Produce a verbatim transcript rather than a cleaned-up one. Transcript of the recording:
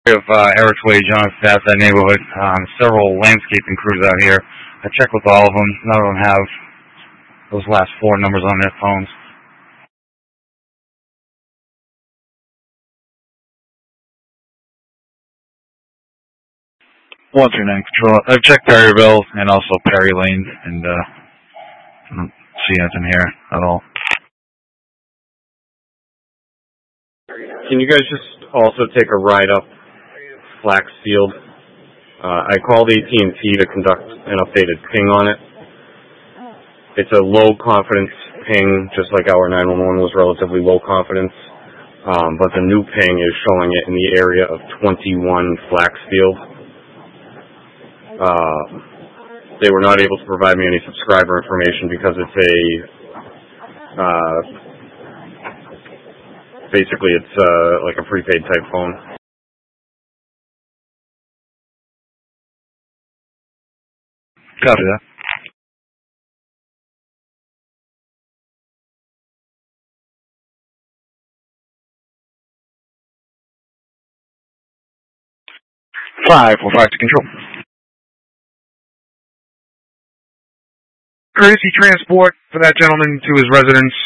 of uh, Eric's Way, John Staff, that neighborhood. Um, several landscaping crews out here. I checked with all of them. None of them have those last four numbers on their phones. Walter nine Control. I've checked Perryville and also Perry Lane, and uh, I don't see anything here at all. Can you guys just also take a ride up Flax Field? Uh, I called A T and T to conduct an updated ping on it. It's a low confidence ping, just like our nine one one was relatively low confidence. Um, but the new ping is showing it in the area of twenty-one Flax Field. Uh, they were not able to provide me any subscriber information because it's a, uh, basically it's uh, like a prepaid type phone. Copy that. Five, we'll five to control. Courtesy transport for that gentleman to his residence.